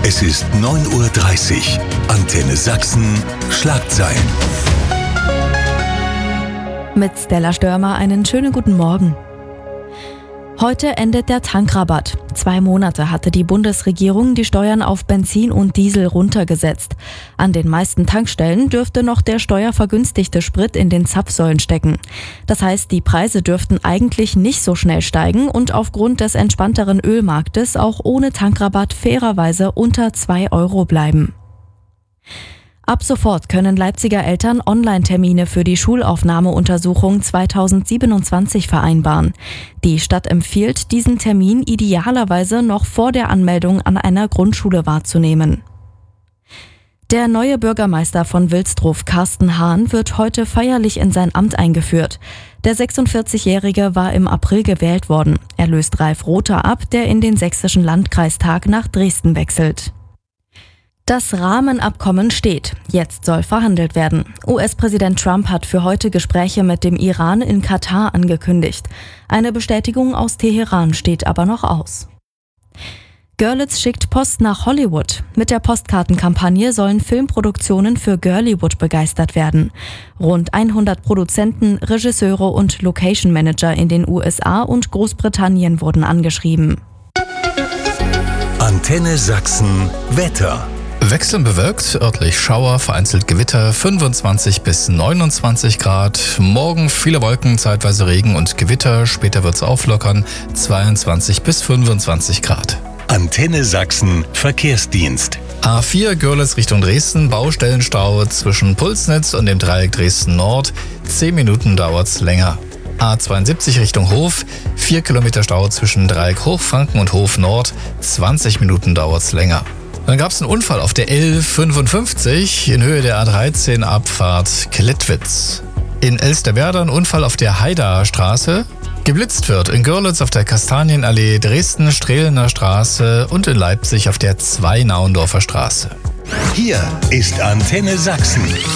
Es ist 9:30 Uhr. Antenne Sachsen, Schlagzeilen. Mit Stella Störmer einen schönen guten Morgen. Heute endet der Tankrabatt. 2 Monate hatte die Bundesregierung die Steuern auf Benzin und Diesel runtergesetzt. An den meisten Tankstellen dürfte noch der steuervergünstigte Sprit in den Zapfsäulen stecken. Das heißt, die Preise dürften eigentlich nicht so schnell steigen und aufgrund des entspannteren Ölmarktes auch ohne Tankrabatt fairerweise unter 2 Euro bleiben. Ab sofort können Leipziger Eltern Online-Termine für die Schulaufnahmeuntersuchung 2027 vereinbaren. Die Stadt empfiehlt, diesen Termin idealerweise noch vor der Anmeldung an einer Grundschule wahrzunehmen. Der neue Bürgermeister von Wilsdruff, Carsten Hahn, wird heute feierlich in sein Amt eingeführt. Der 46-Jährige war im April gewählt worden. Er löst Ralf Rother ab, der in den Sächsischen Landkreistag nach Dresden wechselt. Das Rahmenabkommen steht. Jetzt soll verhandelt werden. US-Präsident Trump hat für heute Gespräche mit dem Iran in Katar angekündigt. Eine Bestätigung aus Teheran steht aber noch aus. Görlitz schickt Post nach Hollywood. Mit der Postkartenkampagne sollen Filmproduktionen für Girlywood begeistert werden. Rund 100 Produzenten, Regisseure und Location Manager in den USA und Großbritannien wurden angeschrieben. Antenne Sachsen, Wetter. Wechselnd bewölkt, örtlich Schauer, vereinzelt Gewitter, 25 bis 29 Grad. Morgen viele Wolken, zeitweise Regen und Gewitter, später wird's auflockern, 22 bis 25 Grad. Antenne Sachsen, Verkehrsdienst. A4 Görlitz Richtung Dresden, Baustellenstau zwischen Pulsnitz und dem Dreieck Dresden Nord, 10 Minuten dauert's länger. A72 Richtung Hof, 4 Kilometer Stau zwischen Dreieck Hochfranken und Hof Nord, 20 Minuten dauert's länger. Dann gab es einen Unfall auf der L55 in Höhe der A13 Abfahrt Klettwitz. In Elsterwerda ein Unfall auf der Heidaer Straße. Geblitzt wird in Görlitz auf der Kastanienallee, Dresden Strehlener Straße und in Leipzig auf der 2 Naundorfer Straße. Hier ist Antenne Sachsen.